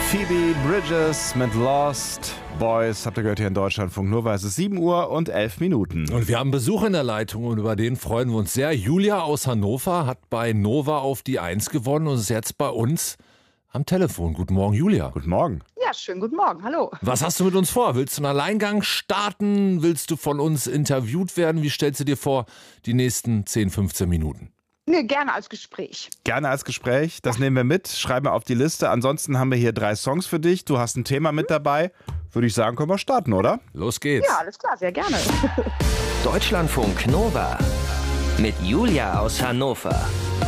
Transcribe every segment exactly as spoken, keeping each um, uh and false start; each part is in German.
Phoebe Bridgers mit Lost Boys, habt ihr gehört hier in Deutschlandfunk Nova. Es ist sieben Uhr und elf Minuten. Und wir haben Besuch in der Leitung und über den freuen wir uns sehr. Julia aus Hannover hat bei Nova auf die Eins gewonnen und ist jetzt bei uns am Telefon. Guten Morgen, Julia. Guten Morgen. Ja, schönen guten Morgen. Hallo. Was hast du mit uns vor? Willst du einen Alleingang starten? Willst du von uns interviewt werden? Wie stellst du dir vor, die nächsten zehn, fünfzehn Minuten? Nee, gerne als Gespräch. Gerne als Gespräch, das nehmen wir mit, schreiben wir auf die Liste. Ansonsten haben wir hier drei Songs für dich. Du hast ein Thema mit dabei. Würde ich sagen, können wir starten, oder? Los geht's. Ja, alles klar, sehr gerne. Deutschlandfunk Nova mit Julia aus Hannover.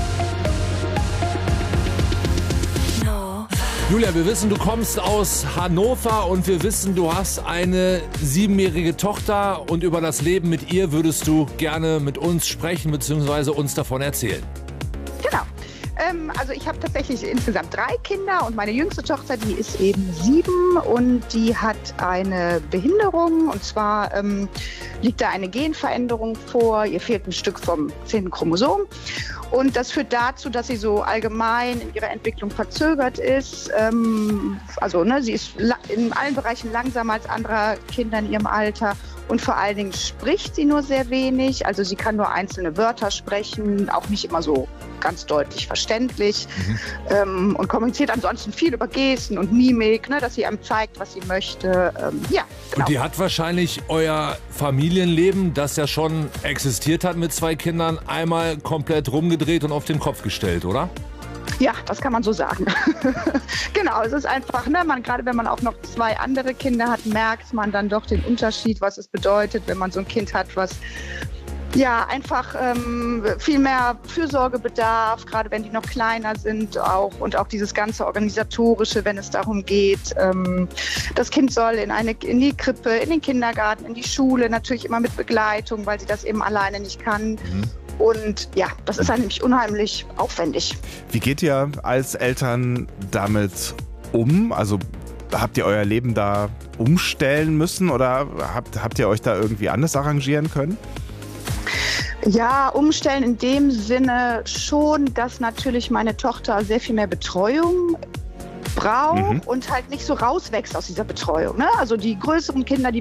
Julia, wir wissen, du kommst aus Hannover und wir wissen, du hast eine siebenjährige Tochter und über das Leben mit ihr würdest du gerne mit uns sprechen bzw. uns davon erzählen. Genau. Ähm, also ich habe tatsächlich insgesamt drei Kinder und meine jüngste Tochter, die ist eben sieben und die hat eine Behinderung und zwar ähm, liegt da eine Genveränderung vor, ihr fehlt ein Stück vom zehnten Chromosom. Und das führt dazu, dass sie so allgemein in ihrer Entwicklung verzögert ist. Ähm, also ne, sie ist in allen Bereichen langsamer als andere Kinder in ihrem Alter. Und vor allen Dingen spricht sie nur sehr wenig. Also sie kann nur einzelne Wörter sprechen, auch nicht immer so ganz deutlich verständlich. Mhm. Ähm, und kommuniziert ansonsten viel über Gesten und Mimik, ne, dass sie einem zeigt, was sie möchte. Ähm, ja, genau. Und die hat wahrscheinlich euer Familienleben, das ja schon existiert hat mit zwei Kindern, einmal komplett rumgedreht und auf den Kopf gestellt, oder? Ja, das kann man so sagen. Genau, es ist einfach, ne, man, gerade wenn man auch noch zwei andere Kinder hat, merkt man dann doch den Unterschied, was es bedeutet, wenn man so ein Kind hat, was ja einfach ähm, viel mehr Fürsorge bedarf, gerade wenn die noch kleiner sind auch und auch dieses ganze Organisatorische, wenn es darum geht, ähm, das Kind soll in, eine, in die Krippe, in den Kindergarten, in die Schule, natürlich immer mit Begleitung, weil sie das eben alleine nicht kann. Mhm. Und ja, das ist nämlich unheimlich aufwendig. Wie geht ihr als Eltern damit um? Also habt ihr euer Leben da umstellen müssen oder habt, habt ihr euch da irgendwie anders arrangieren können? Ja, umstellen in dem Sinne schon, dass natürlich meine Tochter sehr viel mehr Betreuung braucht mhm. und halt nicht so rauswächst aus dieser Betreuung. Ne? Also die größeren Kinder, die